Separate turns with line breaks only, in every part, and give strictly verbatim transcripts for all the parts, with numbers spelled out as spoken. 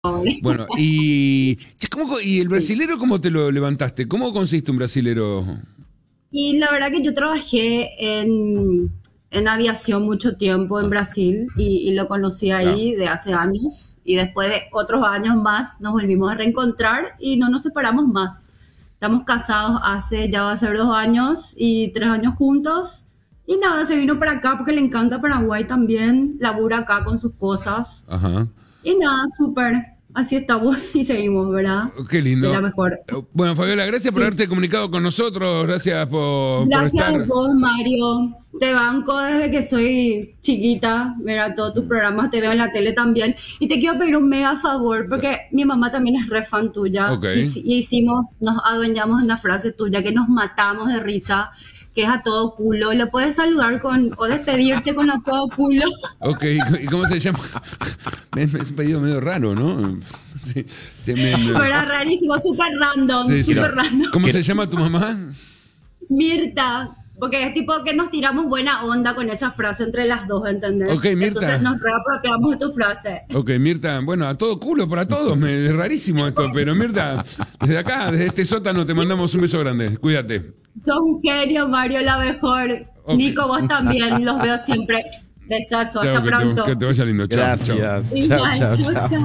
Bueno, y, che, ¿cómo, y el
Sí.
brasilero cómo te lo levantaste? ¿Cómo consiste un brasilero?
Y la verdad que yo trabajé en, en aviación mucho tiempo en Brasil y, y lo conocí
Claro.
ahí de hace años. Y después de otros años más nos volvimos a reencontrar y no nos separamos más. Estamos casados hace, ya va a ser dos años y tres años juntos. Y nada, se vino para acá porque le encanta Paraguay también. Labura acá con sus cosas.
Ajá.
Y nada, súper. Así estamos y seguimos, ¿verdad?
Oh, qué
De la
lindo.
mejor.
Bueno, Fabiola, gracias por
Sí.
haberte comunicado con nosotros, gracias por, por
Gracias a
estar.
vos, Mario. Te banco desde que soy chiquita. Mira, todos tus programas te veo en la tele también. Y te quiero pedir un mega favor, porque mi mamá también es re fan tuya.
Ok.
Y, si- y hicimos, nos adueñamos de una frase tuya que nos matamos de risa, que es a todo culo. Le puedes saludar con, o despedirte con a todo culo.
Ok, ¿y cómo se llama? Es es un pedido medio raro, ¿no? Sí, sí, me- me-
Pero era rarísimo, súper random,
sí, sí.
súper random.
¿Cómo se llama tu mamá?
Mirta, porque es tipo que nos tiramos buena onda con esa frase entre las dos, ¿entendés?
Ok, Mirta.
Entonces nos reapropiamos de tu frase.
Ok, Mirta, bueno, a todo culo para todos, me, es rarísimo esto, pero Mirta, desde acá, desde este sótano, te mandamos un beso grande, cuídate.
Sos un genio, Mario, la mejor.
Ok.
Nico, vos también, los veo siempre. Besazo, hasta
Chao, que
pronto.
te, que te vaya lindo, chao. chao.
Gracias. Chao,
Igual,
chao,
chau,
chao.
chau.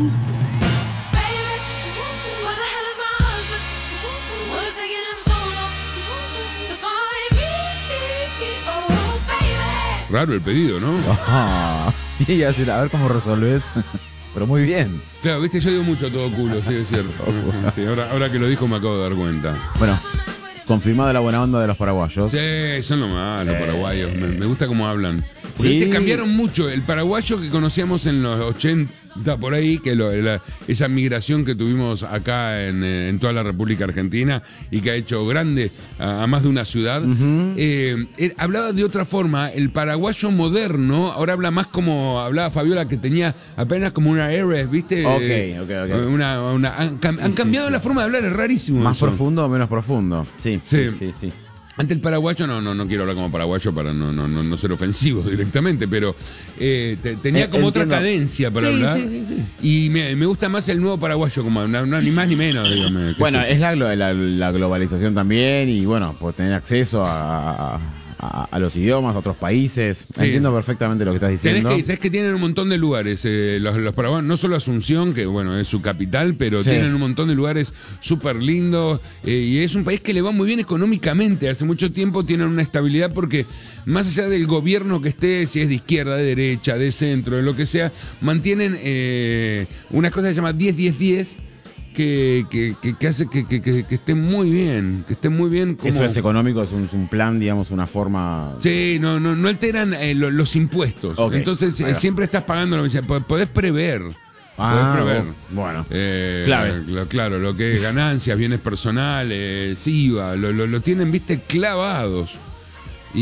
Raro el pedido, ¿no?
Ah, y iba a decir, a ver cómo resolves. Pero muy bien.
Claro, viste, yo digo mucho a todo culo, sí, es cierto. Sí, ahora, ahora que lo dijo me acabo de dar cuenta.
Bueno, confirmada la buena onda de los paraguayos.
Sí, son lo más, los paraguayos. Me, me gusta cómo hablan. Porque,
Sí.
viste, cambiaron mucho. El paraguayo que conocíamos en los ochenta por ahí, que lo- la- esa migración que tuvimos acá en, eh, en toda la República Argentina y que ha hecho grande a, a más de una ciudad, eh, él hablaba de otra forma. El paraguayo moderno ahora habla más como hablaba Fabiola, que tenía apenas como una R, ¿viste?
Ok,
Eh,
ok, ok.
Una, una- han, cam- han
sí,
cambiado
sí,
la
sí,
forma de hablar, es rarísimo.
¿Más
eso.
profundo o menos profundo? Sí, sí,
Sí.
sí, sí.
Ante el paraguayo, no, no, no quiero hablar como paraguayo para no, no, no, no ser ofensivo directamente, pero eh, te- tenía
Eh,
como
entiendo.
otra cadencia para
Sí,
hablar.
sí, sí, sí.
Y me, me gusta más el nuevo paraguayo, como no, no, ni más ni menos, dígame. qué
Bueno,
sé yo.
es la, glo- la, la globalización también y bueno, por tener acceso a, a- a- a los idiomas, a otros países.
Sí.
Entiendo perfectamente lo que estás
Tenés
diciendo.
que, sabés que tienen un montón de lugares, eh, los, los paraguayos, no solo Asunción, que bueno, es su capital, pero
Sí.
tienen un montón de lugares súper lindos, eh, y es un país que le va muy bien económicamente, hace mucho tiempo tienen una estabilidad porque más allá del gobierno que esté, si es de izquierda, de derecha, de centro, de lo que sea, mantienen eh, una cosa que se llama diez diez diez, que, que, que, que hace que, que, que, que esté muy bien, que esté muy bien como...
Eso es económico, es un, es un plan, digamos, una forma...
Sí, no, no, no alteran eh, lo- los impuestos.
Ok,
Entonces
ahí
eh,
va.
siempre estás pagando, lo que sea, po- podés prever.
Ah,
podés prever.
bueno.
Eh,
Clave.
lo- claro, lo que es ganancias, bienes personales, I V A, lo, lo, lo tienen, viste, clavados. Y,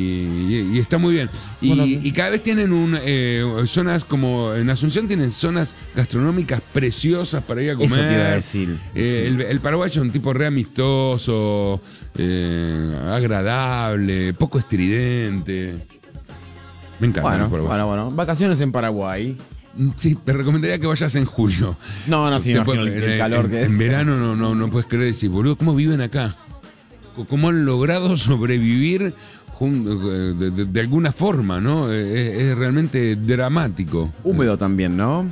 y- y está muy bien. Y,
Bueno,
y cada vez tienen un, eh, zonas como en Asunción tienen zonas gastronómicas preciosas para ir a comer.
Eso te iba a decir.
Eh, el, el paraguayo es un tipo re amistoso, eh, agradable, poco estridente. Me encanta
Bueno,
el paraguayo.
bueno, bueno. Vacaciones en Paraguay.
Sí, te recomendaría que vayas en julio.
No, no, sí,
Te
me
puedo-
imagino el, el
en-
calor
en,
que
en verano no, no, no puedes creer decir, boludo, ¿cómo viven acá? ¿Cómo han logrado sobrevivir jun- de, de- de alguna forma, no? Es, es realmente dramático.
Húmedo también, ¿no?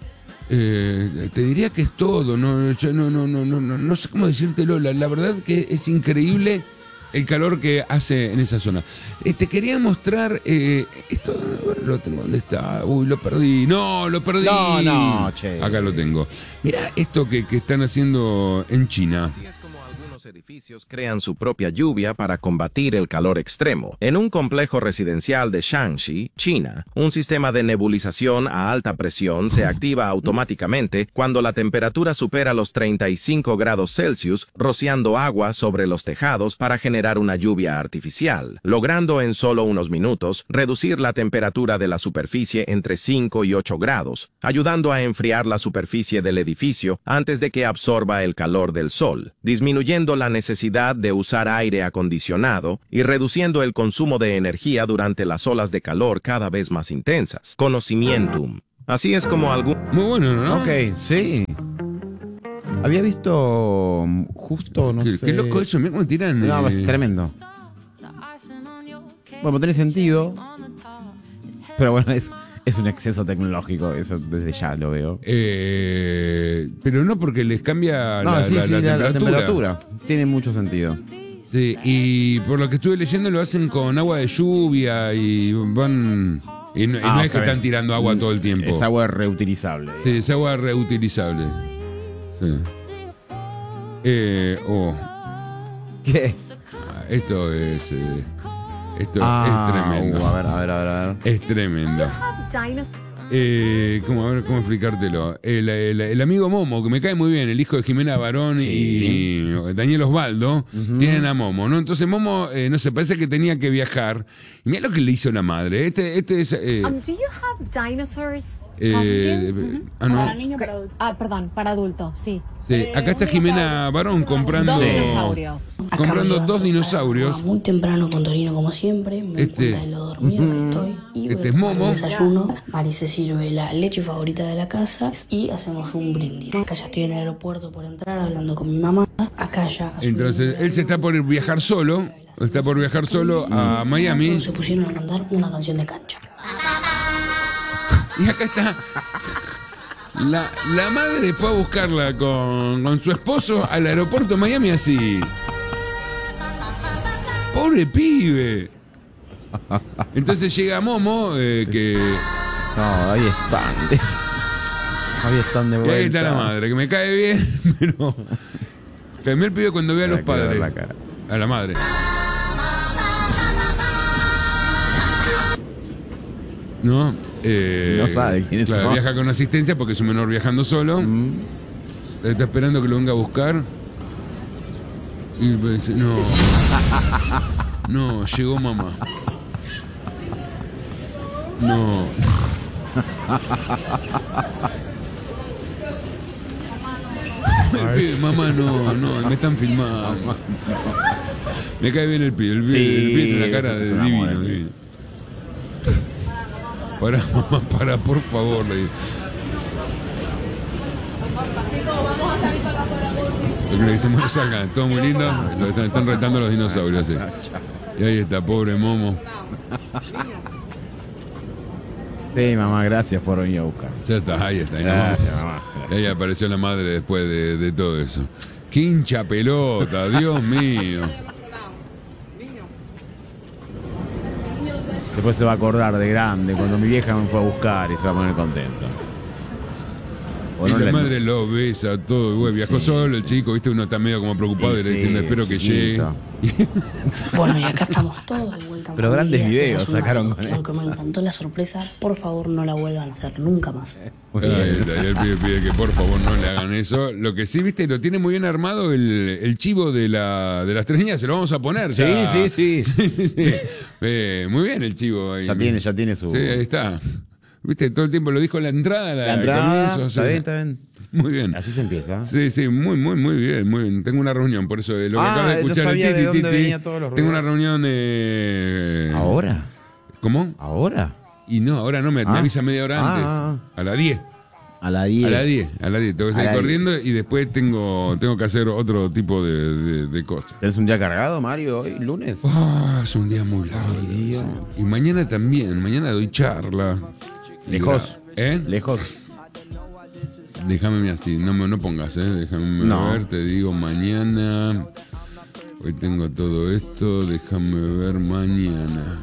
Eh, te diría que es todo, no, yo no, no, no, no, no, no sé cómo decírtelo. La, la verdad que es increíble el calor que hace en esa zona. Eh, te quería mostrar eh, esto, lo tengo, ¿dónde está? Uy, lo perdí. No, lo perdí.
No, no, che.
Acá lo tengo. Mira esto que, que están haciendo en China.
Así es como algunos edificios crean su propia lluvia para combatir el calor extremo. En un complejo residencial de Shanxi, China, un sistema de nebulización a alta presión se activa automáticamente cuando la temperatura supera los treinta y cinco grados Celsius, rociando agua sobre los tejados para generar una lluvia artificial, logrando en solo unos minutos reducir la temperatura de la superficie entre cinco y ocho grados, ayudando a enfriar la superficie del edificio antes de que absorba el calor del sol, disminuyendo la necesidad de usar aire acondicionado y reduciendo el consumo de energía durante las olas de calor cada vez más intensas. Conocimientum. Así es como algún...
Muy bueno, ¿no?
Ok, sí. Había visto mm, justo, no
Qué,
sé...
qué loco eso, mira cómo tiran.
No, es
eh,
tremendo. Bueno, tiene sentido. Pero bueno, es, es un exceso tecnológico. Eso desde ya lo veo.
eh, pero no porque les cambia
No,
la,
sí,
la-
sí,
la
la, la
temperatura.
temperatura. Tiene mucho sentido.
Sí, y por lo que estuve leyendo lo hacen con agua de lluvia y van... Y no, y
Ah,
no es
ok.
que están tirando agua todo el tiempo.
Es agua reutilizable.
Sí, es agua reutilizable. Sí. Eh, oh,
¿Qué?
esto es... eh, esto
Ah,
es tremendo.
uh, a ver, a ver, a ver, a ver.
Es tremendo. Eh, ¿cómo, a ver, ¿Cómo explicártelo? El, el- el amigo Momo, que me cae muy bien, el hijo de Jimena Barón
Sí.
y Daniel Osvaldo, tienen a Momo, ¿no? Entonces Momo, eh, no sé, parece que tenía que viajar. Y mira lo que le hizo la madre. Este, este es... eh,
Um, do you have dinosaurs
eh,
costumes?
ah, no.
Para niño, para adulto.
Ah, perdón, para adultos, sí.
Sí, acá está Jimena Barón comprando...
Dos
Sí.
dinosaurios.
Acá
Comprando
me levanto
dos dinosaurios.
Muy temprano con Torino como siempre, me
Este-
doy cuenta de lo dormido que estoy y voy
Este
a
es
tomar
Momo.
el desayuno. Mari se sirve la leche favorita de la casa y hacemos un brindis. Acá ya estoy en el aeropuerto por entrar hablando con mi mamá. Acá ya
Entonces, él se está por viajar solo, está por viajar solo a Miami.
Todos se pusieron a cantar una canción de cancha.
Y acá está. La, la madre fue a buscarla con, con su esposo al aeropuerto de Miami así. Pobre pibe. Entonces llega Momo, eh, que...
No, ahí están. Ahí están de
Y
vuelta.
ahí está la madre, que me cae bien, pero... Que a mí el pibe cuando ve a los
Hay que ver
padres.
la cara.
A la madre. ¿No? Eh,
No sabe quiénes
claro,
son.
viaja con asistencia porque es un menor viajando solo. Está esperando que lo venga a buscar. Y dice, no. No, llegó mamá. No. El pibe, mamá, no, no, me están filmando. Me cae bien el pibe, el pibe,
Sí,
el pibe tiene una cara
es
de
un amor,
divino,
el pibe.
divino. Pará, mamá, pará, por favor, le digo. Yo creo que se muere, salgan, todo muy lindo. Lo están, están retando los dinosaurios, sí. Y ahí está, pobre Momo.
Sí, mamá, gracias por venir a buscar.
Ya está, ahí está. ahí
Gracias,
nomás.
mamá.
Y ahí apareció la madre después de, de todo eso. ¡Qué hincha pelota! ¡Dios mío!
Después se va a acordar de grande cuando mi vieja me fue a buscar y se va a poner contento. O
Y
no
la
le-
madre lo besa, todo. Y bueno, viajó
Sí,
solo el chico, viste, uno está medio como preocupado
Y
y le
sí,
diciendo espero que llegue.
chiquito.
Bueno, y acá estamos todos de vuelta. en
Pero
familia,
grandes videos
desayunando,
sacaron con
que aunque me encantó la sorpresa, por favor no la vuelvan a hacer nunca más.
Muy
Ahí
bien.
está, y él pide, pide que por favor no le hagan eso. Lo que sí, viste, lo tiene muy bien armado el, el chivo de, la, de las tres niñas, se lo vamos a poner.
Sí,
ya.
sí, sí.
Eh, muy bien el chivo ahí.
Ya tiene, ya tiene su.
Sí, ahí está. Viste, todo el tiempo lo dijo en la entrada.
La entrada.
comienzo,
Está
sí.
bien, está bien.
Muy bien.
Así se empieza.
Sí, sí, muy, muy, muy bien, muy bien. Tengo una reunión, por eso eh, lo que
Ah,
acabo de
no
escuchar
sabía
el
de
titi,
dónde
titi.
venía todos los
Tengo
ruidos.
una reunión. Eh...
¿Ahora?
¿Cómo?
¿Ahora?
Y no, ahora no, me, me
Ah.
avisa media hora antes.
Ah.
A las diez.
A la diez.
A las diez, a las diez. Tengo que
A
salir
la diez.
corriendo y después tengo, tengo que hacer otro tipo de, de- de cosas.
¿Tenés un día cargado, Mario, hoy, lunes?
Ah, es un día muy largo.
Ay, Dios.
Y mañana también, mañana doy charla.
Lejos.
¿Eh?
Lejos.
Déjame así, no me no pongas, ¿eh? Déjame
No.
ver, te digo mañana. Hoy tengo todo esto, déjame ver mañana.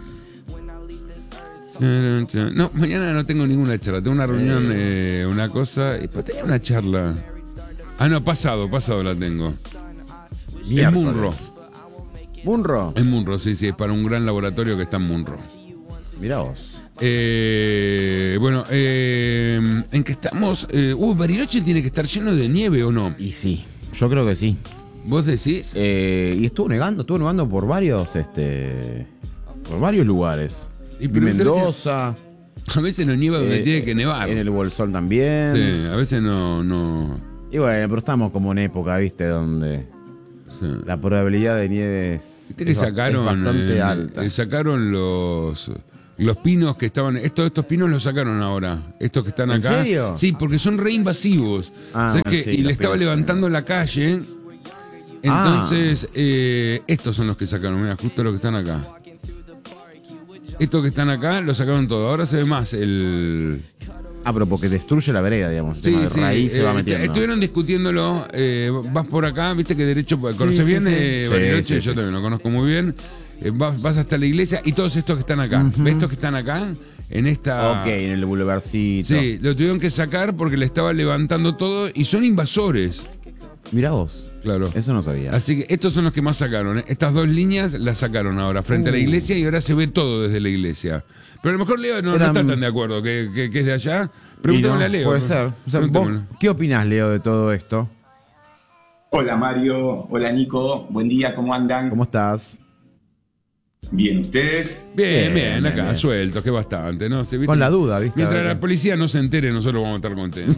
No, mañana no tengo ninguna charla, tengo una reunión, eh, una cosa, y pues tenía una charla. Ah, no, pasado, pasado la tengo. En
Miércoles.
Munro.
Munro.
En Munro, sí, sí, es para un gran laboratorio que está en Munro.
Mirá vos.
Eh, bueno, eh, ¿en qué estamos? Eh, uh, Bariloche tiene que estar lleno de nieve, ¿o no?
Y sí, yo creo que sí.
¿Vos decís?
Eh, y estuvo nevando, estuvo nevando por varios, este. Por varios lugares.
Y pero
Mendoza.
A veces no nieva donde
eh,
tiene que nevar.
En el Bolsón también.
Sí, a veces no, no.
Y bueno, pero estamos como en época, ¿viste? Donde
Sí.
la probabilidad de nieve es,
Viste que
es ba-
sacaron,
es bastante
eh,
alta.
eh, sacaron los. Los pinos que estaban, estos, estos pinos los sacaron ahora, estos que están
¿En
acá.
serio?
Sí, porque son re invasivos.
Ah,
¿Sabes qué?
sí,
y
los
le estaba
pinos,
levantando la calle. Entonces, eh, estos son los que sacaron, mira, justo los que están acá. Estos que están acá lo sacaron todo. Ahora se ve más el...
Ah, pero porque destruye la vereda, digamos. El
Sí,
tema de
sí,
raíz se
eh,
va metiendo.
estuvieron discutiéndolo, eh, vas por acá, viste que derecho, conoces
sí,
bien
sí.
eh,
Sí,
Bariloche,
sí,
yo
sí.
también lo conozco muy bien. Eh, vas, vas hasta la iglesia y todos estos que están acá. ¿Ves estos que están acá? En esta...
Ok, en el boulevardcito.
Sí, lo tuvieron que sacar porque le estaba levantando todo y son invasores.
Mirá vos.
Claro.
Eso no sabía.
Así que estos son los que más sacaron. ¿eh? Estas dos líneas las sacaron ahora frente a la iglesia y ahora se ve todo desde la iglesia. Pero a lo mejor Leo no, no
Eran-
está tan de acuerdo que, que- que es de allá.
Y
Preguntémosle
no,
a Leo.
Puede ser. O sea, vos,
Preguntémosle.
¿qué opinás, Leo, de todo esto?
Hola Mario, hola Nico, buen día, ¿cómo andan?
¿Cómo estás?
Bien, ¿ustedes?
Bien, bien,
Bien,
acá,
bien.
sueltos, que bastante, ¿no? Se- ¿viste?
Con la duda, ¿viste?
Mientras
A ver.
la policía no se entere, nosotros vamos a estar contentos.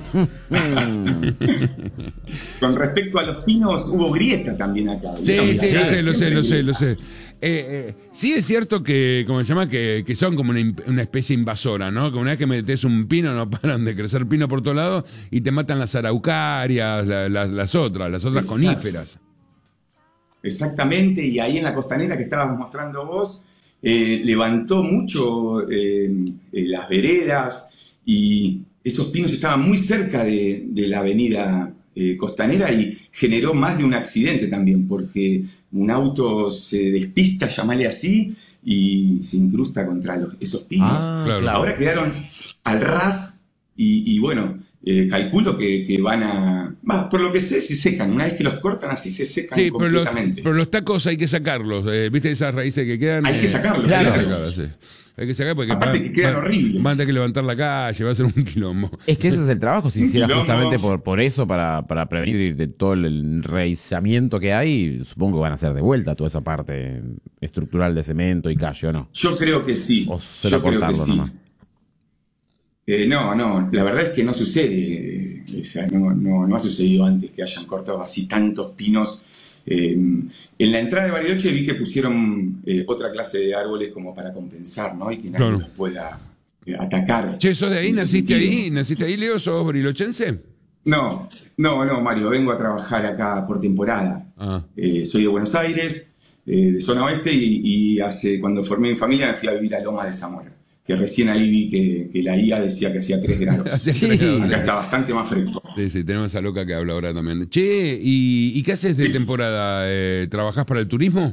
Con respecto a los pinos, hubo grieta también acá.
Sí,
¿vieron?
sí, lo
Acá
sé, lo sé,
siempre
lo sé,
grieta.
lo sé. Eh, eh, sí es cierto que, como se llama, que, que son como una, imp- una especie invasora, ¿no? Que una vez que metes un pino no paran de crecer pino por todos lados y te matan las araucarias, la- las, las otras, las otras
Exacto.
coníferas.
Exactamente, y ahí en la costanera que estabas mostrando vos, eh, levantó mucho eh, eh, las veredas y esos pinos estaban muy cerca de, de la avenida eh, costanera y generó más de un accidente también, porque un auto se despista, llamale así, y se incrusta contra los, esos pinos.
Ah,
Claro.
claro.
Ahora quedaron al ras y, y bueno, eh, calculo que, que van a... Va, por lo que sé, se secan. Una vez que los cortan así, se secan
Sí, pero los,
completamente.
pero los tacos hay que sacarlos. eh, ¿Viste esas raíces que quedan?
Hay que
Eh,
sacarlos,
Hay que
claro.
sacarlos, sí. Hay que sacar porque
Aparte
van-
que quedan
van-
horribles.
Van a tener que levantar la calle, va a ser un quilombo.
Es que ese es el trabajo, si
Un
hiciera
quilombo.
justamente por, por eso, para, para prevenir de todo el enraizamiento que hay, supongo que van a hacer de vuelta toda esa parte estructural de cemento y calle, ¿o no?
Yo creo que sí.
O solo
Yo creo que
cortarlo
sí.
nomás.
Eh, no, no, la verdad es que no sucede. eh, O sea, no, no, no ha sucedido antes que hayan cortado así tantos pinos. Eh, en la entrada de Bariloche vi que pusieron eh, otra clase de árboles como para compensar, ¿no? Y que nadie
Claro.
los pueda eh, atacar.
Che, ¿sos de ahí?
En ese
¿Naciste
sentido.
ahí? ¿Naciste ahí, Leo? ¿Sos barilochense?
No, no, no, Mario, vengo a trabajar acá por temporada.
Ah.
Eh, soy de Buenos Aires, eh, de zona oeste, y, y hace, cuando formé mi familia me fui a vivir a Lomas de Zamora, que recién ahí vi que, que la I A decía que hacía tres grados.
Hacía
Sí.
tres grados.
Acá está bastante más fresco.
Sí, sí, tenemos a esa loca que habla ahora también. Che, ¿y, y qué haces de temporada? Eh, ¿Trabajás para el turismo?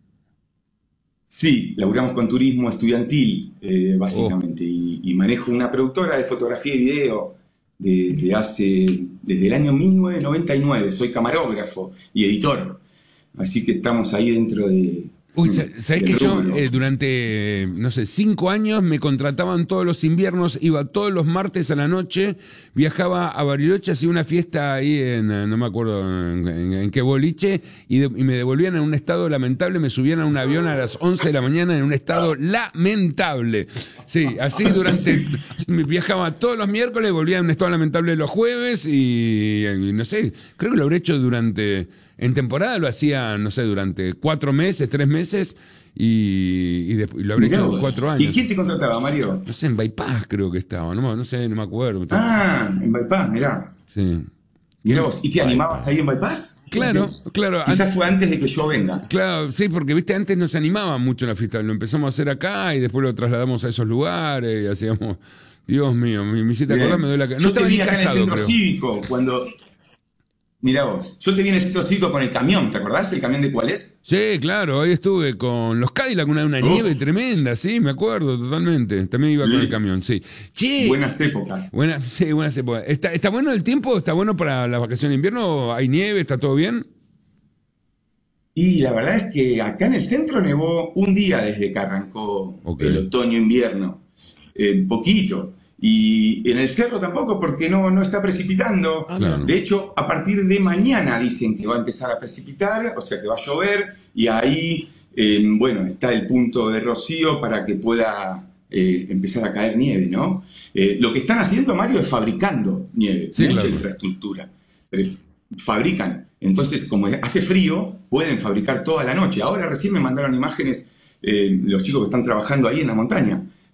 Sí, laburamos con turismo estudiantil, eh, básicamente, y, y manejo una productora de fotografía y video desde hace, desde el año mil novecientos noventa y nueve. Soy camarógrafo y editor, así que estamos ahí dentro de...
Uy, sa- ¿sabés
del
que yo
rubro.
eh, durante, eh, no sé, cinco años me contrataban todos los inviernos, iba todos los martes a la noche, viajaba a Bariloche, hacía una fiesta ahí en, eh, no me acuerdo en, en- en qué boliche, y, de- y me devolvían en un estado lamentable, me subían a un avión a las once de la mañana en un estado lamentable. Sí, así durante, viajaba todos los miércoles, volvía en un estado lamentable los jueves, y, y no sé, creo que lo habré hecho durante... En temporada lo hacía, no sé, durante cuatro meses, tres meses, y, y, después, y lo habré
Mirá
hecho
vos.
cuatro
¿Y
años.
quién te contrataba, Mario?
No sé, en Bypass creo que estaba, no, me- no sé, no me acuerdo.
Ah, en Bypass, mirá.
Sí.
Mirá vos. ¿Y qué, animabas ahí en Bypass?
Claro,
Porque
claro.
Quizás
an-
fue antes de que yo venga.
Claro, sí, porque viste, antes no se animaba mucho la fiesta, lo empezamos a hacer acá y después lo trasladamos a esos lugares y hacíamos, Dios mío, me, me hiciste acordar,
Bien.
me duele la cabeza.
Yo
No
te
estaba
vi
ni
acá en el
casado,
centro
creo.
cívico, cuando... Mirá vos, yo te vi en el centro cívico con el camión, ¿te acordás el camión de cuál es?
Sí, claro, ahí estuve con los Cadillac, una, una
Oh.
nieve tremenda, sí, me acuerdo totalmente. También iba
Sí.
con el camión, sí. Che,
Buenas épocas.
Buena, sí, buenas épocas. ¿Está, ¿Está bueno el tiempo? ¿Está bueno para las vacaciones de invierno? ¿Hay nieve? ¿Está todo bien?
Y la verdad es que acá en el centro nevó un día desde que arrancó
Ok.
el otoño-invierno, eh, poquito. Y en el cerro tampoco, porque no, no está precipitando.
Claro.
De hecho, a partir de mañana dicen que va a empezar a precipitar, o sea que va a llover, y ahí, eh, bueno, está el punto de rocío para que pueda eh, empezar a caer nieve, ¿no? Eh, lo que están haciendo, Mario, es fabricando nieve,
Sí,
mucha
claro.
infraestructura. Eh, fabrican. Entonces, como hace frío, pueden fabricar toda la noche. Ahora recién me mandaron imágenes eh, los chicos que están trabajando ahí en la montaña.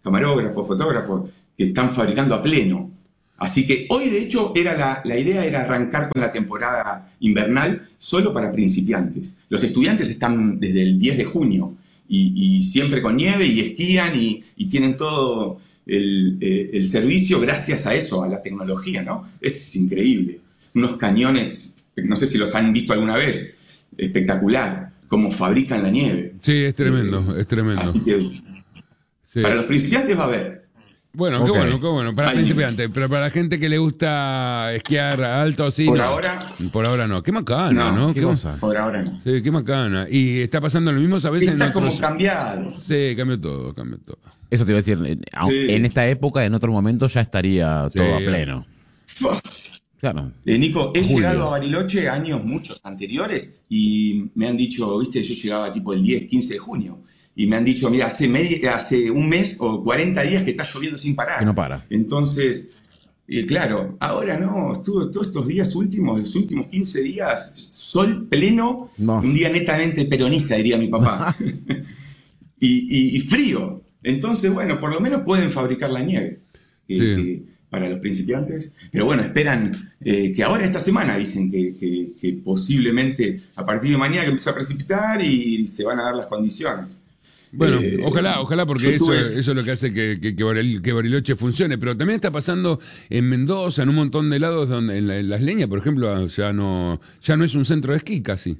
camarógrafos, fotógrafos, que están fabricando a pleno. Así que hoy, de hecho, era la, la idea era arrancar con la temporada invernal solo para principiantes. Los estudiantes están desde el diez de junio y, y siempre con nieve y esquían y, y tienen todo el, eh, el servicio gracias a eso, a la tecnología, ¿no? Es increíble. Unos cañones, no sé si los han visto alguna vez, espectacular, cómo fabrican la nieve.
Sí, es tremendo,
Eh,
es tremendo.
Así que
Sí.
para los principiantes va a haber.
Bueno,
Ok.
qué bueno, qué bueno. Para
Ahí.
principiantes, pero para la gente que le gusta esquiar alto, sí,
Por
no.
ahora-
Por ahora no. Qué macana,
No,
¿no?
¿qué cosa?
Por ahora no.
Sí, qué macana. Y está pasando lo mismo, ¿sabes? En
Está como
otros...
cambiado.
Sí, cambió todo, cambió todo.
Eso te iba a decir, en- au-
Sí.
en esta época, en otro momento, ya estaría
Sí.
todo a pleno. Claro.
Eh, Nico, he
Julio.
llegado a Bariloche años muchos anteriores y me han dicho, viste, yo llegaba tipo el diez, quince de junio y me han dicho, mira, hace, media, hace un mes o cuarenta días que está lloviendo sin parar.
Que no para.
Entonces, eh, claro, ahora no, estuve todos estos días últimos, los últimos quince días, sol pleno,
No.
un día netamente peronista, diría mi papá. y, y- y frío. Entonces, bueno, por lo menos pueden fabricar la nieve. que-
Sí.
que- para los principiantes, pero bueno, esperan eh, que ahora esta semana dicen que, que- que posiblemente a partir de mañana que empiece a precipitar y se van a dar las condiciones.
Bueno,
Eh,
ojalá, ojalá, porque
yo
eso,
tuve-
eso es lo que hace que, que, que Baril- que Bariloche funcione. Pero también está pasando en Mendoza, en un montón de lados, donde en, la- en Las Leñas, por ejemplo, ya no, ya no es un centro de esquí casi.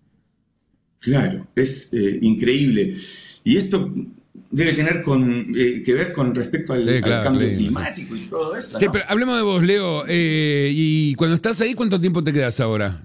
Claro, es eh, increíble. Y esto debe tener con, eh, que ver con respecto al,
Sí,
al
claro,
cambio
sí,
climático y todo eso.
Sí,
¿no?
pero hablemos de vos, Leo. Eh, y cuando estás ahí, ¿cuánto tiempo te quedas ahora?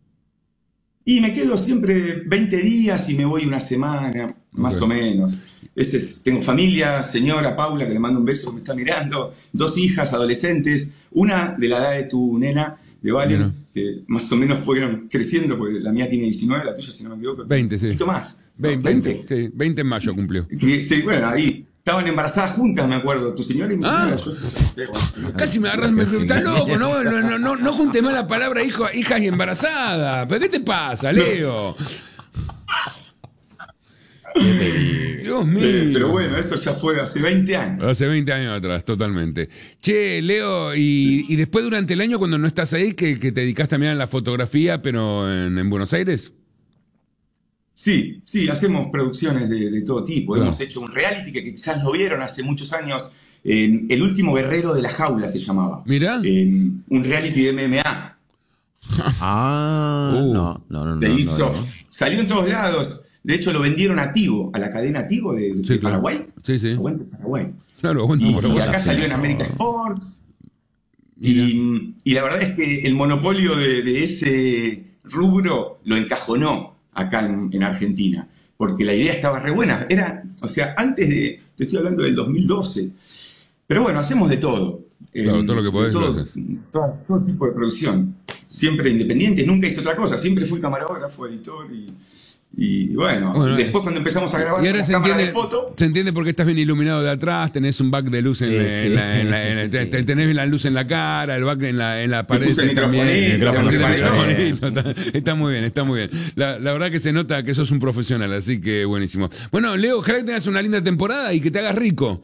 Y me quedo siempre veinte días y me voy una semana, más
Ok.
o menos. Ese es- tengo familia, señora Paula, que le mando un beso, que me está mirando, dos hijas adolescentes, una de la edad de tu nena, de Valen,
Mira.
que más o menos fueron creciendo, porque la mía tiene diecinueve, la tuya, si no me equivoco.
veinte, sí.
Un poquito más. ¿no?
veinte, veinte, sí, veinte en mayo cumplió.
Que, sí, bueno, ahí estaban embarazadas juntas, me acuerdo, tu señora y mi
Ah.
señora. Yo- sí, bueno.
Casi me agarras, me
Sí.
estás loco, no, no, no, no, no juntes más la palabra hijo, hijas y embarazada. ¿Pero qué te pasa, Leo? Dios mío.
Eh, pero bueno, eso ya fue hace veinte años.
Hace veinte años atrás, totalmente. Che, Leo, y, y después durante el año, cuando no estás ahí, que, que te dedicas también a la fotografía, pero en, en Buenos Aires.
Sí, sí, hacemos producciones de, de todo tipo.
Claro.
Hemos hecho un reality que quizás lo vieron hace muchos años. eh, El último guerrero de la jaula se llamaba.
Mirá.
Eh, un reality de M M A.
Ah,
Uh.
no, no, no, no,
Se
no,
hizo,
no.
salió en todos lados. De hecho, lo vendieron a Tigo, a la cadena Tigo de, de
Sí, claro.
Paraguay.
Sí, sí.
Aguante Paraguay.
Claro, bueno,
Y,
por
y
favor.
acá
sí,
salió en
por
América
favor.
Sports. Y, y la verdad es que el monopolio de, de ese rubro lo encajonó acá en, en Argentina. Porque la idea estaba re buena. Era, o sea, antes de, te estoy hablando del dos mil doce. Pero bueno, hacemos de todo.
Claro,
Eh,
todo lo que podés
de
lo
todo,
haces.
todo, todo tipo de producción. Siempre independiente, nunca hice otra cosa. Siempre fui camarógrafo, editor y, y bueno,
Bueno,
después cuando empezamos a grabar
Y
con
ahora
las
se
cámaras
entiende,
de foto,
se entiende por qué estás bien iluminado de atrás, tenés un back de luz en,
Sí,
la-
sí.
en la, en la- en la- te- te- tenés la luz en la cara, el back en la, en la pared
puse el
también.
microfonito,
te
micrófono
puse el
se escucha
microfonito, está, está muy bien, está muy bien. La, la verdad que se nota que sos un profesional, así que buenísimo. Bueno, Leo, ojalá que tengas una linda temporada y que te hagas rico.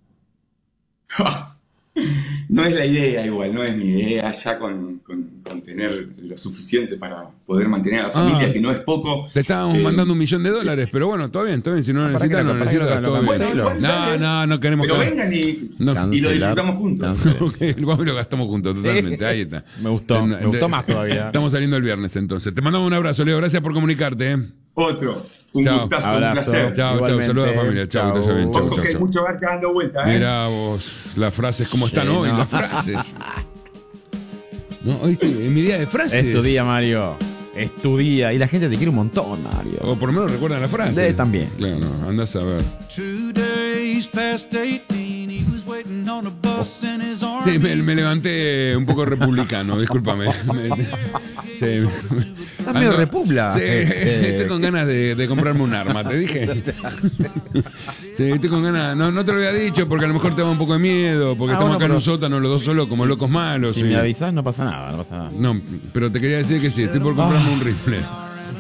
no es la idea igual, no es mi idea ya con, con- con tener lo suficiente para poder mantener a la familia,
Ah.
que no es poco.
Te estábamos
Eh,
mandando un millón de dólares, pero bueno, todo bien, todo bien. Si no lo
para que
necesitas,
lo-
no lo
para que lo-
necesitas,
lo
todo bien.
cancelemos.
Bueno, igual,
No,
dale.
no, no queremos
Pero
que-
vengan y,
No.
y lo
Cancelar,
disfrutamos juntos.
cancelar.
Ok, vamos y lo gastamos juntos, totalmente. Ahí está.
Me gustó, me gustó más todavía.
Estamos saliendo el viernes entonces. Te mandamos un abrazo, Leo. Gracias por comunicarte. ¿eh?
Otro, un
Chao.
gustazo,
Abrazo.
un placer.
Chao, chao.
Igualmente.
Saludos a la familia. Chao, que te vaya bien. Chao,
Ojo
chao,
que hay
chao.
mucho barca dando vuelta, ¿eh?
Mirá vos, las frases, ¿cómo están
Sí,
hoy?
no.
Las frases. No, hoy estoy- en mi día de frases.
Es tu día, Mario. Es tu día. Y la gente te quiere un montón, Mario.
O por lo menos recuerdan la frase.
De- también.
Claro, no, andás a ver.
Two days past eighteen, he was waiting on a bus in his army.
Sí, me, me levanté un poco republicano, discúlpame. Me- sí.
Estás medio republa.
Sí,
Este.
estoy con ganas de, de comprarme un arma, te dije. Sí, estoy con ganas. No, no te lo había dicho porque a lo mejor te da un poco de miedo, porque
Ah,
estamos
bueno,
acá en
pero-
un sótano los dos solos como locos malos.
Si
sí.
me avisás, no pasa nada, no pasa nada.
No, pero te quería decir que sí, estoy por comprarme un rifle.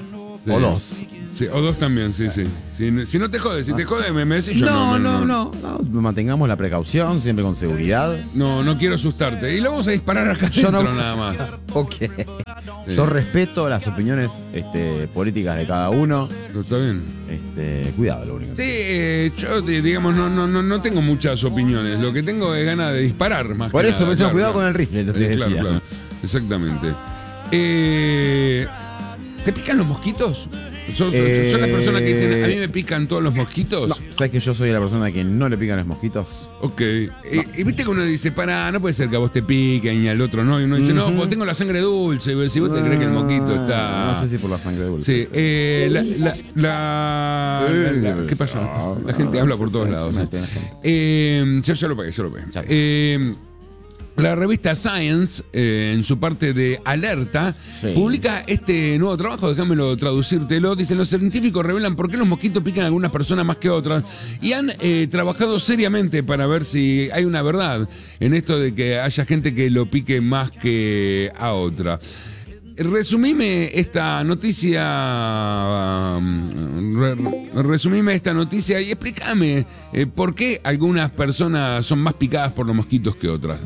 Sí.
O dos.
Sí, o dos también, sí, sí. Si, si no te jodes, si te jodes, me, me decís yo.
No, no, no, no, no. Mantengamos la precaución, siempre con seguridad.
No, no quiero asustarte. Y lo vamos a disparar acá
Yo
adentro
no-
nada más.
Ok.
Sí.
Yo respeto las opiniones este, políticas de cada uno.
¿Está bien?
Este, cuidado, lo único.
Sí, eh, yo di- digamos, no, no, no, no tengo muchas opiniones. Lo que tengo es ganas de disparar más
Por
que
eso,
nada,
por eso,
claro,
cuidado
claro.
con el rifle, lo que te
Eh, claro,
decía.
claro. Exactamente. Eh, ¿Te pican los mosquitos? ¿Sos, sos-
Eh,
sos la persona que dicen, a mí me pican todos los mosquitos?
No, ¿sabes que yo soy la persona que no le pican los mosquitos?
Ok. Eh, y viste que uno dice, pará, no puede ser que a vos te piquen y al otro no. Y uno dice, no,
Ujú.
pues tengo la sangre dulce. Y vos- si vos te crees que el mosquito está...
No sé si por la sangre dulce.
Sí, eh, la, la, la- la- la- ¿qué pasa? La gente habla por todos lados. ¿eh? Eh, yo ya lo pagué, yo lo pagué. Eh, la revista Science, eh, en su parte de alerta,
Sí.
publica este nuevo trabajo, déjamelo traducírtelo. Dicen, los científicos revelan por qué los mosquitos pican a algunas personas más que otras y han eh, trabajado seriamente para ver si hay una verdad en esto de que haya gente que lo pique más que a otra. Resumime esta noticia, um, re- resumime esta noticia y explícame eh, por qué algunas personas son más picadas por los mosquitos que otras.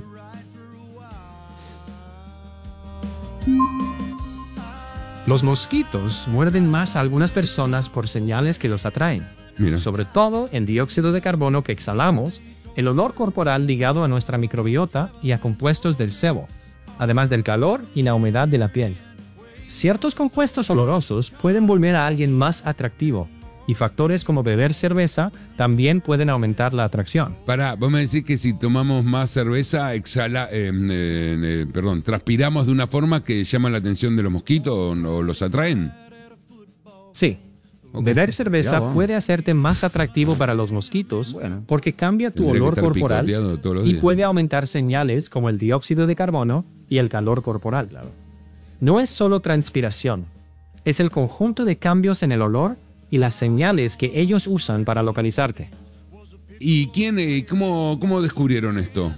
Los mosquitos muerden más a algunas personas por señales que los atraen.
Mira.
Sobre todo el dióxido de carbono que exhalamos, el olor corporal ligado a nuestra microbiota y a compuestos del sebo, además del calor y la humedad de la piel. Ciertos compuestos olorosos pueden volver a alguien más atractivo, y factores como beber cerveza también pueden aumentar la atracción.
Pará, vos me decís que si tomamos más cerveza, exhala, eh, eh, eh, perdón, transpiramos de una forma que llama la atención de los mosquitos o, o los atraen.
Sí. Beber cerveza
Cuidado.
puede hacerte más atractivo para los mosquitos
Bueno.
porque cambia tu
Tendría que
olor
estar
corporal
picoteado todos los
y
días.
puede aumentar señales como el dióxido de carbono y el calor corporal. No es solo transpiración, es el conjunto de cambios en el olor y las señales que ellos usan para localizarte.
¿Y quién, eh, cómo, cómo descubrieron esto?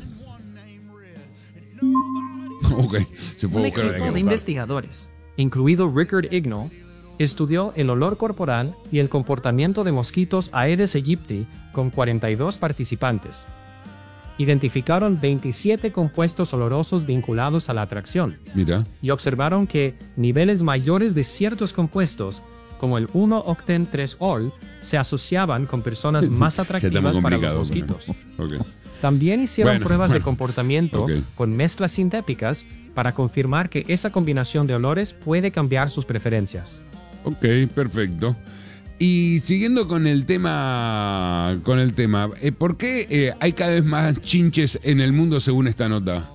Ok, se fue a
Un
buscar.
equipo de investigadores, incluido Rickard Ignall, estudió el olor corporal y el comportamiento de mosquitos Aedes aegypti con cuarenta y dos participantes. Identificaron veintisiete compuestos olorosos vinculados a la atracción
Mira.
y observaron que niveles mayores de ciertos compuestos, como el uno octen tres ol, se asociaban con personas más
Ya estamos
atractivas para los
complicados.
mosquitos.
Ok.
También hicieron
Bueno,
pruebas
bueno.
de comportamiento
Ok.
con mezclas sintéticas para confirmar que esa combinación de olores puede cambiar sus preferencias.
Ok, perfecto. Y siguiendo con el tema, con el tema, eh, ¿por qué eh, hay cada vez más chinches en el mundo según esta nota?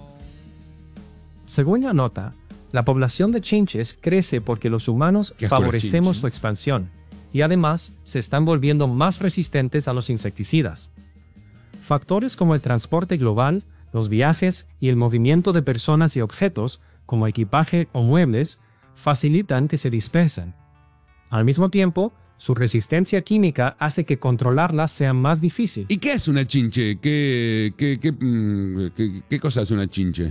Según la nota, la población de chinches crece porque los humanos
Qué asco los
favorecemos
chinches.
su expansión y además se están volviendo más resistentes a los insecticidas. Factores como el transporte global, los viajes y el movimiento de personas y objetos, como equipaje o muebles, facilitan que se dispersen. Al mismo tiempo, su resistencia química hace que controlarlas sea más difícil.
¿Y qué es una chinche? ¿Qué, qué, qué, mm, qué- qué cosa es una chinche?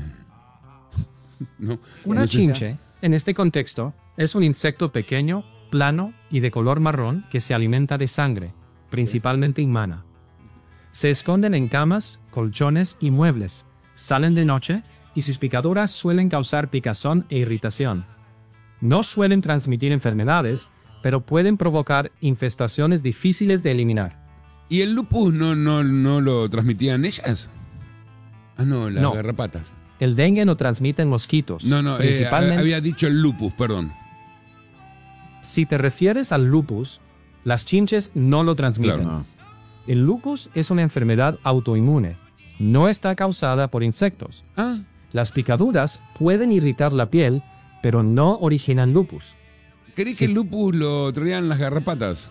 ¿No?
Una
No sé.
chinche, en este contexto, es un insecto pequeño, plano y de color marrón que se alimenta de sangre, principalmente humana. Se esconden en camas, colchones y muebles, salen de noche y sus picaduras suelen causar picazón e irritación. No suelen transmitir enfermedades, pero pueden provocar infestaciones difíciles de eliminar.
¿Y el lupus no, no, no lo transmitían ellas? Ah, no, las
No.
garrapatas.
El dengue no transmite mosquitos.
No, no, eh,
principalmente.
había dicho el lupus, perdón.
Si te refieres al lupus, las chinches no lo transmiten.
Claro.
No.
El lupus es una enfermedad autoinmune. No está causada por insectos.
Ah,
Las picaduras pueden irritar la piel, pero no originan lupus.
¿creí
Sí.
que el lupus lo traían las garrapatas?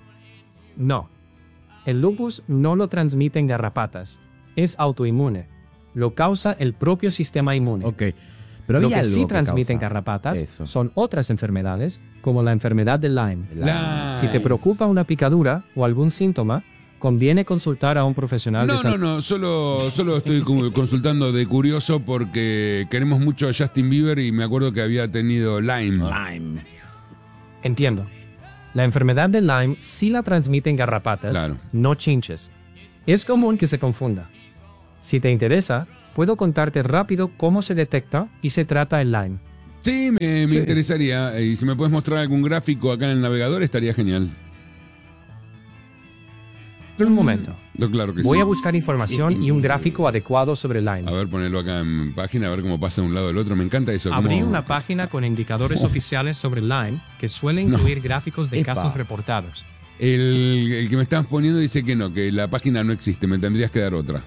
No. El lupus no lo transmiten garrapatas. Es autoinmune. Lo causa el propio sistema inmune.
Ok. Pero
Lo
había
que
algo
sí
que
transmiten
causa
garrapatas
eso.
son otras enfermedades, como la enfermedad de Lyme.
La-
Si te preocupa una picadura o algún síntoma, conviene consultar a un profesional de
No, no,
salud.
no, solo, solo estoy cu- consultando de curioso porque queremos mucho a Justin Bieber y me acuerdo que había tenido Lyme.
Lime.
Entiendo. La enfermedad de Lyme sí la transmiten garrapatas,
Claro.
no chinches. Es común que se confunda. Si te interesa, puedo contarte rápido cómo se detecta y se trata el Lyme.
Sí, me, me
Sí.
interesaría. Y si me puedes mostrar algún gráfico acá en el navegador, estaría genial.
Un momento.
No, claro que
Voy
sí.
a buscar información y un gráfico adecuado sobre Lyme.
A ver, ponerlo acá en página, a ver cómo pasa de un lado al otro. Me encanta eso.
Abrí
cómo-
una página con indicadores oficiales sobre Lyme que suele
No.
incluir gráficos de
Epa.
casos reportados.
El, el que me estás poniendo dice que no, que la página no existe. Me tendrías que dar otra.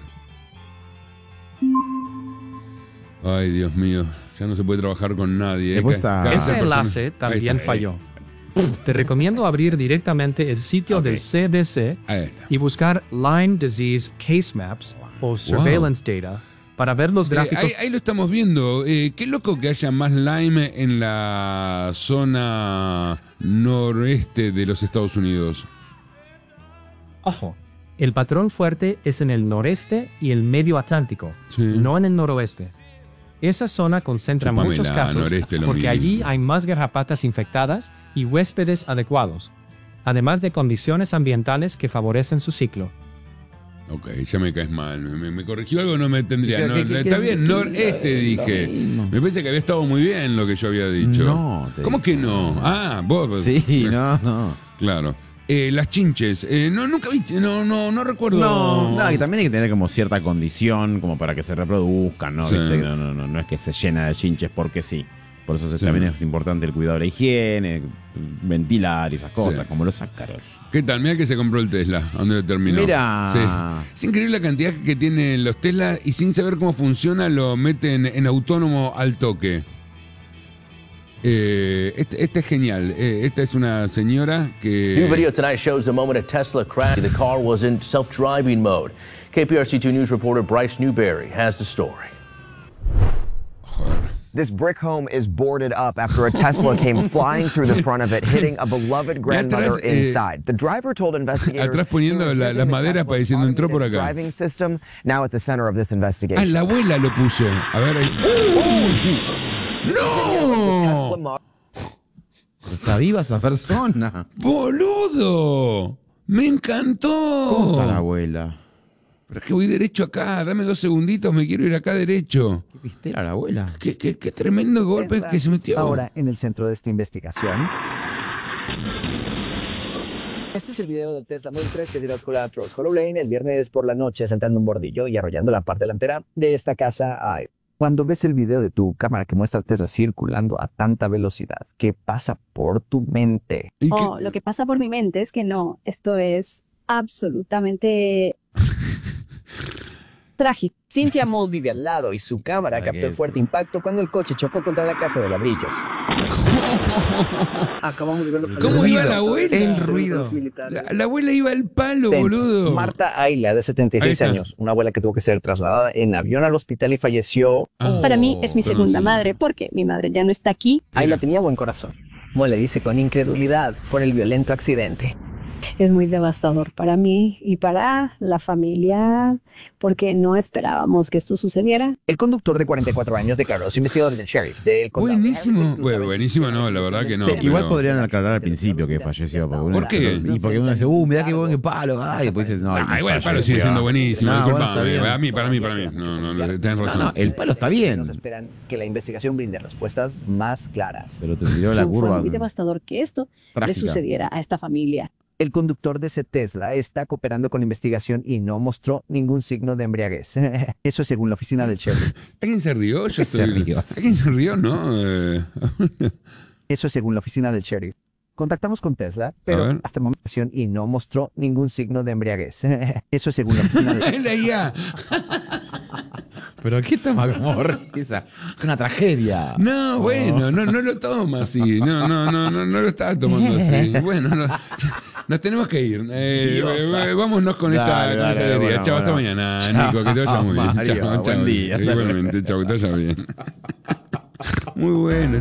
Ay, Dios mío. Ya no se puede trabajar con nadie. ¿eh?
Después
Ca-
está-
cada
Ese
persona-
enlace
Ahí
también
está,
falló. Te recomiendo abrir directamente el sitio
Ok.
del C D C
Ahí está.
y buscar Lyme Disease Case Maps o Surveillance Data para ver los
Eh,
gráficos.
ahí, ahí lo estamos viendo. Eh, qué loco que haya más Lyme en la zona noreste de los Estados Unidos.
Ojo, el patrón fuerte es en el noreste y el medio Atlántico,
Sí.
no en el noroeste. Esa zona concentra
Chúpamela,
muchos casos
noreste, lo
porque
mismo.
allí hay más garrapatas infectadas y huéspedes adecuados, además de condiciones ambientales que favorecen su ciclo.
Ok, ya me caes mal. Me, me- me corrigió algo, no me tendría.
¿Qué-
No,
qué- qué-
está
qué-
bien,
qué-
noreste dije.
mismo.
Me parece que había estado muy bien lo que yo había dicho.
No, te
¿Cómo
digo.
que no? Ah, vos.
Sí, no, no.
Claro. Eh, las chinches. Eh, no, nunca vi. No, no, no recuerdo.
No, no, y también hay que tener como cierta condición como para que se reproduzcan, ¿no?
Sí.
¿Viste? No, no, no, no es que se llena de chinches porque sí. Por eso se-
Sí.
también es importante el cuidado de la higiene, ventilar y esas cosas,
Sí.
como los ácaros.
¿Qué tal? Mira que se compró el Tesla. ¿A dónde lo terminó?
Mira.
Sí. Es increíble la cantidad que tienen los Tesla y sin saber cómo funciona lo meten en autónomo al toque. Eh, este, este es genial. Eh, esta es una señora que...
New video tonight shows the moment a Tesla crashed. The car was in self-driving mode. K P R C two News reporter Bryce Newberry has the story.
This brick home is boarded up after a Tesla came flying through the front of it, hitting a beloved grandmother
atrás, eh,
inside. The driver told investigators
atrás poniendo
he was
la-
using
las
the
maderas
Tesla's
para diciendo, entró por
automated
acá.
driving system, now at the center of this
Ah,
investigation.
la abuela lo puso. A ver ahí. ¡Uh!
Tesla
¡No!
Model
Pero está viva esa persona.
¡Boludo! ¡Me encantó!
¿Cómo está la abuela?
Pero es que voy derecho acá. Dame dos segunditos, me quiero ir acá derecho.
¿Qué pistera la abuela?
Qué, qué, qué tremendo golpe
Tesla,
que se metió.
ahora en el centro de esta investigación. Este es el video del Tesla Model tres que tiró Trost Hollow Lane el viernes por la noche, saltando un bordillo y arrollando la parte delantera de esta casa. Ay, cuando ves el video de tu cámara que muestra al Tesla circulando a tanta velocidad, ¿qué pasa por tu mente?
¿Y qué-
Oh, lo que pasa por mi mente es que no, esto es absolutamente trágico.
Cynthia Moll vive al lado y su cámara
Para
captó
que-
el fuerte impacto cuando el coche chocó contra la casa de ladrillos. Acabamos de verlo.
¿Cómo iba la abuela?
El ruido.
La, la abuela iba al palo,
Ten,
boludo.
Marta Ayla, de setenta y
Ahí
seis
está.
años, una abuela que tuvo que ser trasladada en avión al hospital y falleció.
Ah,
Para mí es mi
pero
segunda
sí.
madre porque mi madre ya no está aquí.
Ayla tenía buen corazón. Moll le dice con incredulidad por el violento accidente.
Es muy devastador para mí y para la familia porque no esperábamos que esto sucediera.
El conductor de cuarenta y cuatro años declaró a los investigadores del sheriff del condado de
Buenísimo.
Harris, incluso
Bueno, buenísimo no, la verdad que no.
Sí,
pero-
igual podrían aclarar al principio que falleció. Porque uno
¿Por qué?
Y porque uno dice, uh, mirá qué buen palo. Ay, después dices, no.
Ah,
no
igual el palo
falleció.
sigue siendo buenísimo.
No, bueno,
disculpame.
está bien.
a mí, para mí, para mí. No, no, no, tenés
No,
razón.
no, el palo está bien.
Esperan que la investigación brinde respuestas más claras.
Pero te tiró la
Fue
curva.
muy devastador que esto le
Trágica.
sucediera a esta familia.
El conductor de ese Tesla está cooperando con la investigación y no mostró ningún signo de embriaguez. Eso es según la oficina del sheriff.
¿Alguien se rió? Yo
Se
estoy-
rió.
¿Alguien se rió? No. Eh,
Eso es según la oficina del sheriff. Contactamos con Tesla, pero
ver.
hasta el momento y no mostró ningún signo de embriaguez. Eso es según la oficina del
la I A.
Pero qué toma como risa. Es una tragedia.
No, bueno, no, no lo toma así. No, no, no, no, no lo estaba tomando así. Bueno, no, nos tenemos que ir. Eh,
Idiota.
eh, vámonos con esta,
Dale,
con
dale,
esta alegría.
bueno,
Chao, hasta
bueno.
mañana,
Chao,
Nico. Que te vaya muy bien.
Mario,
Chao,
buen
chao.
día, hasta luego.
Igualmente, chao, que te vaya bien. Muy bueno.